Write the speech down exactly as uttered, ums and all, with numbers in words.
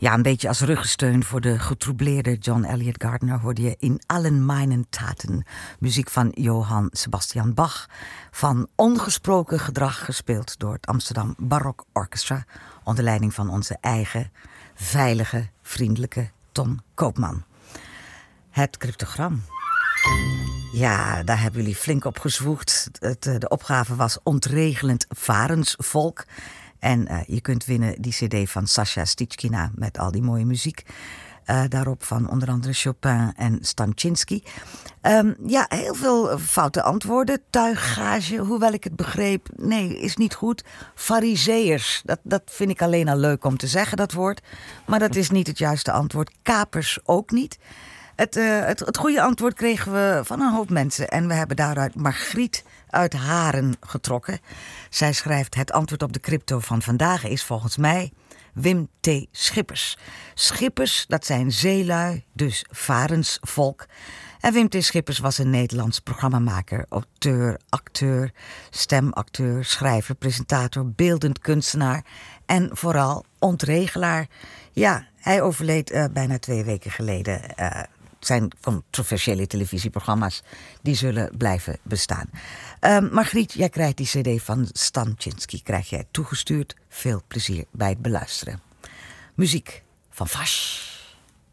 Ja, een beetje als ruggensteun voor de getroubleerde John Eliot Gardiner hoorde je In allen meinen Taten muziek van Johann Sebastian Bach, van ongesproken gedrag gespeeld door het Amsterdam Barok Orchestra onder leiding van onze eigen veilige, vriendelijke Ton Koopman. Het cryptogram. Ja, daar hebben jullie flink op gezwoegd. Het, de opgave was ontregelend varensvolk. En uh, je kunt winnen die cd van Sasha Stichkina met al die mooie muziek. Uh, daarop van onder andere Chopin en Stanchinsky. Um, ja, heel veel foute antwoorden. Tuiggage, hoewel ik het begreep. Nee, is niet goed. Farizeeërs, dat, dat vind ik alleen al leuk om te zeggen, dat woord. Maar dat is niet het juiste antwoord. Kapers ook niet. Het, uh, het, het goede antwoord kregen we van een hoop mensen. En we hebben daaruit Margriet uit Haren getrokken. Zij schrijft: het antwoord op de crypto van vandaag is volgens mij Wim T. Schippers. Schippers, dat zijn zeelui, dus varensvolk. En Wim T. Schippers was een Nederlands programmamaker, auteur, acteur, stemacteur, schrijver, presentator, beeldend kunstenaar en vooral ontregelaar. Ja, hij overleed uh, bijna twee weken geleden. Uh, zijn controversiële televisieprogramma's, die zullen blijven bestaan. Uh, Margriet, jij krijgt die cd van Stanchinsky, krijg jij toegestuurd. Veel plezier bij het beluisteren. Muziek van Vash.